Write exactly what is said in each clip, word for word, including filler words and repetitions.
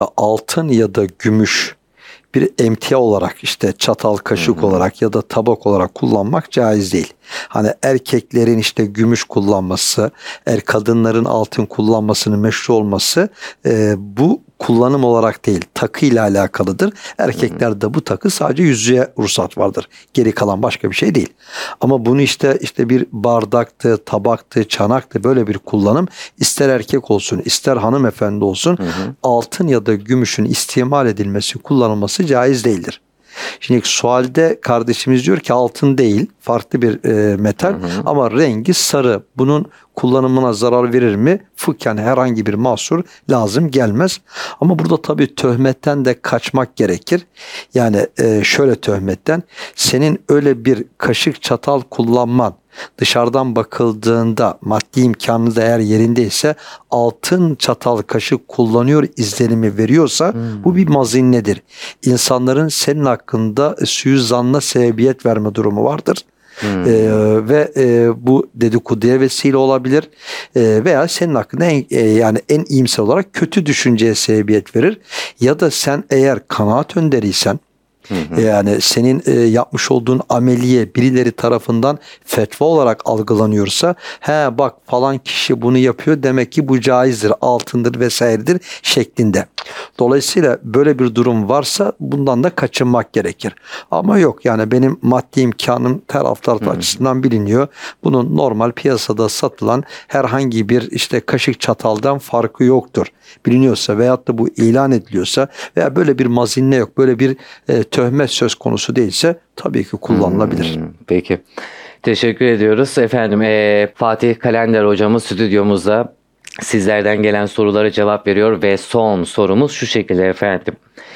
altın ya da gümüş bir emtia olarak, işte çatal kaşık hı hı. olarak ya da tabak olarak kullanmak caiz değil. Hani erkeklerin işte gümüş kullanması, er kadınların altın kullanmasının meşru olması e, bu kullanım olarak değil, takı ile alakalıdır. Erkeklerde bu takı sadece yüzüğe ruhsat vardır. Geri kalan başka bir şey değil. Ama bunu işte işte bir bardaktı, tabaktı, çanaktı, böyle bir kullanım, ister erkek olsun, ister hanımefendi olsun, hı hı. altın ya da gümüşün istimal edilmesi, kullanılması caiz değildir. Şimdi sualde kardeşimiz diyor ki altın değil, farklı bir e, metal, hı hı. ama rengi sarı. Bunun kullanımına zarar verir mi? Fıkhen herhangi bir mahsur lazım gelmez. Ama burada tabii töhmetten de kaçmak gerekir. Yani e, şöyle töhmetten, senin öyle bir kaşık çatal kullanman, dışarıdan bakıldığında maddi imkanı da eğer yerindeyse altın çatal kaşık kullanıyor izlenimi veriyorsa hmm. bu bir mazinnedir. İnsanların senin hakkında suizanna sebebiyet verme durumu vardır. Hmm. Ee, ve e, bu dedikoduya vesile olabilir ee, veya senin hakkında en, e, yani en iyimser olarak kötü düşünceye sebebiyet verir. Ya da sen eğer kanaat önderiysen, Hı hı. yani senin e, yapmış olduğun ameliye birileri tarafından fetva olarak algılanıyorsa, he bak falan kişi bunu yapıyor, demek ki bu caizdir, altındır vesairedir şeklinde. Dolayısıyla böyle bir durum varsa bundan da kaçınmak gerekir. Ama yok, yani benim maddi imkanım taraftar açısından biliniyor. Bunun normal piyasada satılan herhangi bir işte kaşık çataldan farkı yoktur, biliniyorsa veyahut da bu ilan ediliyorsa veya böyle bir mazinne yok, böyle bir e, töhmet söz konusu değilse tabii ki kullanılabilir. Hmm, peki. Teşekkür ediyoruz. Efendim e, Fatih Kalender hocamız stüdyomuzda sizlerden gelen sorulara cevap veriyor ve son sorumuz şu şekilde efendim.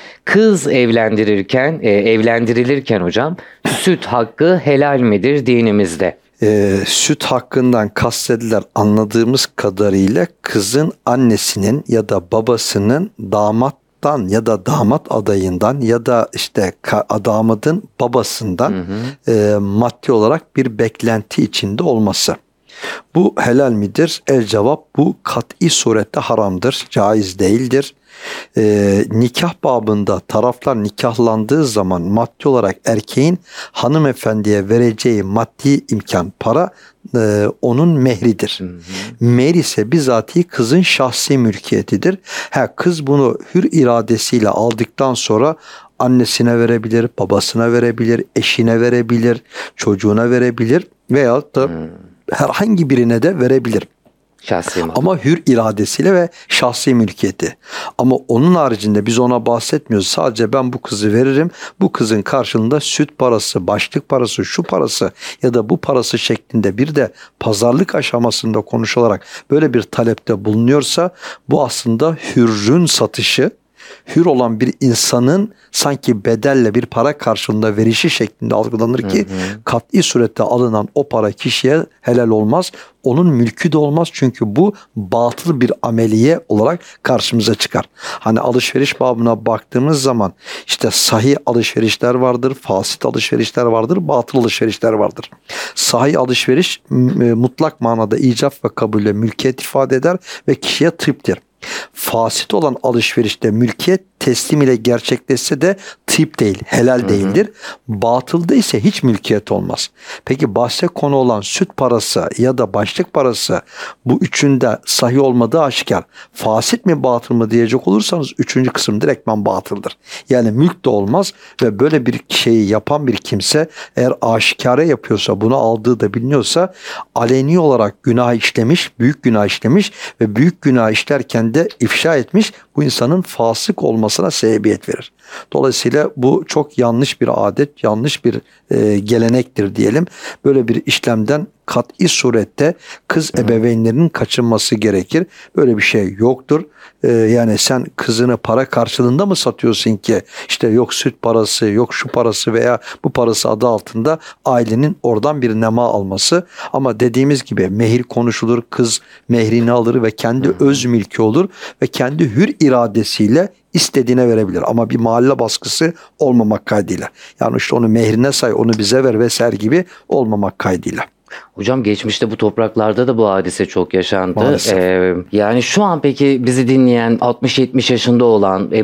Kız evlendirirken, e, evlendirilirken hocam süt hakkı helal midir dinimizde? E, süt hakkından kastedilen anladığımız kadarıyla kızın annesinin ya da babasının damat ya da damat adayından ya da işte damadın babasından hı hı. E, maddi olarak bir beklenti içinde olması. Bu helal midir? El cevap, bu kat'i surette haramdır, caiz değildir. Ee, nikah babında taraflar nikahlandığı zaman maddi olarak erkeğin hanımefendiye vereceği maddi imkan, para e, onun mehridir. Hı hı. Mehr ise bizatihi kızın şahsi mülkiyetidir. Ha, kız bunu hür iradesiyle aldıktan sonra annesine verebilir, babasına verebilir, eşine verebilir, çocuğuna verebilir veyahut da hmm. herhangi birine de verebilir. Şahsi ama hür iradesiyle ve şahsi mülkiyeti. Ama onun haricinde biz ona bahsetmiyoruz. Sadece ben bu kızı veririm. Bu kızın karşılığında süt parası, başlık parası, şu parası ya da bu parası şeklinde bir de pazarlık aşamasında konuşularak böyle bir talepte bulunuyorsa, bu aslında hürrün satışı, hür olan bir insanın sanki bedelle bir para karşılığında verişi şeklinde algılanır ki hı hı. kat'i surette alınan o para kişiye helal olmaz. Onun mülkü de olmaz, çünkü bu batıl bir ameliye olarak karşımıza çıkar. Hani alışveriş babına baktığımız zaman işte sahih alışverişler vardır, fasit alışverişler vardır, batıl alışverişler vardır. Sahih alışveriş mutlak manada icap ve kabulle mülkiyet ifade eder ve kişiye tıptır. Fasit olan alışverişte mülkiyet teslim ile gerçekleşse de tip değil, helal hı hı. değildir. Batılda ise hiç mülkiyet olmaz. Peki bahse konu olan süt parası ya da başlık parası, bu üçünde sahih olmadığı aşikar. Fasit mi batıl mı diyecek olursanız üçüncü kısım direktmen batıldır. Yani mülk de olmaz ve böyle bir şeyi yapan bir kimse eğer aşikare yapıyorsa, bunu aldığı da biliniyorsa, aleni olarak günah işlemiş, büyük günah işlemiş ve büyük günah işlerken de ifşa etmiş, bu insanın fasık olmasına sebebiyet verir. Dolayısıyla bu çok yanlış bir adet, yanlış bir e, gelenektir diyelim. Böyle bir işlemden kat'i surette kız ebeveynlerinin kaçınması gerekir. Böyle bir şey yoktur. Ee, yani sen kızını para karşılığında mı satıyorsun ki işte yok süt parası, yok şu parası veya bu parası adı altında ailenin oradan bir nema alması. Ama dediğimiz gibi mehir konuşulur, kız mehrini alır ve kendi öz mülkü olur ve kendi hür iradesiyle istediğine verebilir. Ama bir mahalle baskısı olmamak kaydıyla. Yani işte onu mehrine say, onu bize ver vesaire gibi olmamak kaydıyla. Hocam geçmişte bu topraklarda da bu hadise çok yaşandı. Maalesef. Ee, yani şu an peki bizi dinleyen altmış yetmiş yaşında olan, e,